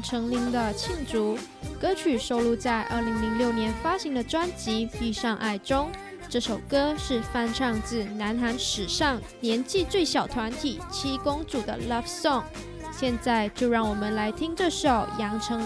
丞琳的《庆祝》，歌曲收录在2006年发行的专辑《闭上爱》中。这首歌是翻唱自南韩史上年纪最小团体七公主的 Love Song。现在就让我们来听这首杨丞琳